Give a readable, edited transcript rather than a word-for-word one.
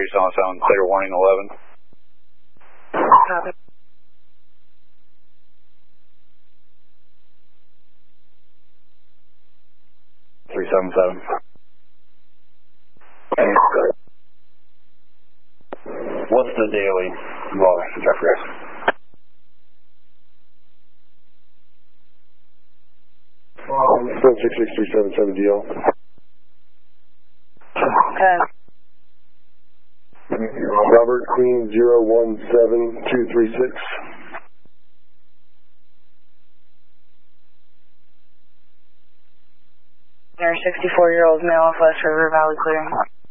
377, clear warning 11. Copy. What's the daily volume, Jeffrey? Send 66377 DL. Robert Queen 017236. 64-year-old male of West River Valley clearing.